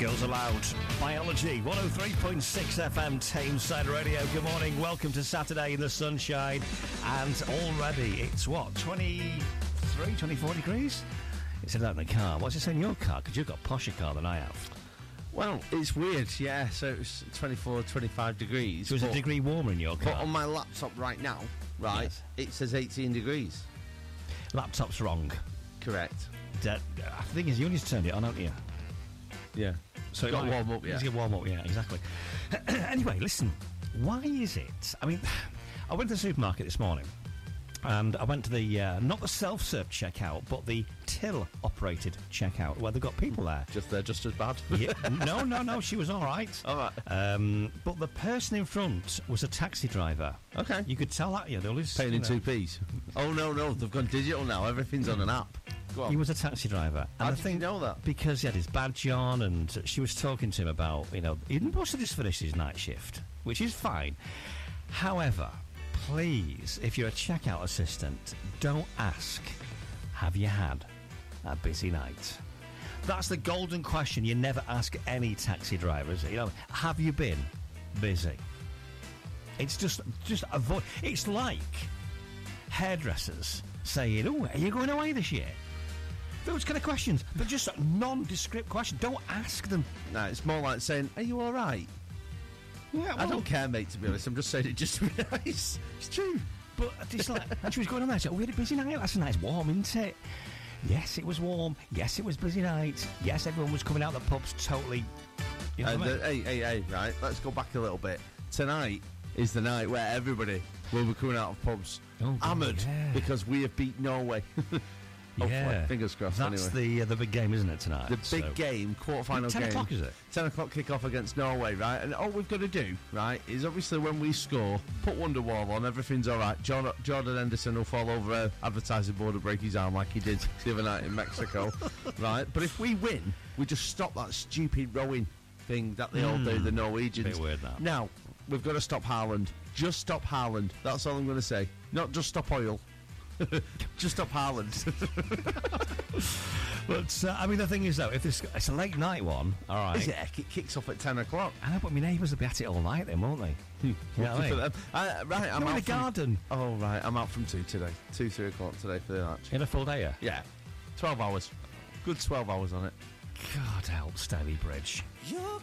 Girls Aloud. Biology, 103.6 FM, Tameside Radio. Good morning, welcome to Saturday in the sunshine. And already it's what, 23, 24 degrees? It's out in the car. What's it saying in your car? Because you've got a posher car than I have. Well, it's weird, yeah. So it's 24, 25 degrees. So it's a degree warmer in your car? But on my laptop right now, right, yes, it says 18 degrees. Laptop's wrong. Correct. The thing is, you only just turned it on, haven't you? Yeah. So got to warm up, yeah. It's got to warm up, yeah, exactly. Anyway, listen, why is it... I mean, I went to the supermarket this morning, and I went to the, not the self-serve checkout, but the till-operated checkout, where they've got people there. They're just as bad? Yeah, no, she was all right. All right. But the person in front was a taxi driver. Okay. You could tell that, yeah. They always, paying in 2p's. Oh, no, they've gone digital now. Everything's on an app. Go on. He was a taxi driver. And How did you know that? Because he had his badge on, and she was talking to him about, he must have just finished his night shift, which is fine. However, please, if you're a checkout assistant, don't ask, have you had a busy night? That's the golden question you never ask any taxi drivers. Have you been busy? It's just avoid. It's like hairdressers saying, "Oh, are you going away this year?" Those kind of questions. They're just nondescript questions. Don't ask them. No, it's more like saying, "Are you all right?" Yeah, well, I don't care, mate, to be honest. I'm just saying it just to be nice. It's true. But it's like, and she was going on there. So, we had a busy night last night. It's warm, isn't it? Yes, it was warm. Yes, it was busy night. Yes, everyone was coming out the pubs totally. Hey, right, let's go back a little bit. Tonight is the night where everybody will be coming out of pubs hammered because we have beat Norway. Yeah. Fingers crossed. That's anyway. the big game, isn't it, tonight? The big game, quarter-final game. 10 o'clock, is it? 10 o'clock kick-off against Norway, right? And all we've got to do, right, is obviously when we score, put Wonderwall on, everything's all right. Jordan Henderson will fall over an advertising board and break his arm like he did the other night in Mexico, right? But if we win, we just stop that stupid rowing thing that they all do, the Norwegians. Bit weird, that. Now, we've got to stop Haaland. Just stop Haaland. That's all I'm going to say. Not just stop oil. Just stop Haaland. But I mean, the thing is, though, if it's a late night one, all right. Is it? It kicks off at 10 o'clock. I know, but my neighbours will be at it all night then, won't they? Right, I'm in out the garden. Oh, right, I'm out from 2 today. 2, 3 o'clock today for the match. In a full day, yeah. 12 hours. Good 12 hours on it. God help, Staley Bridge.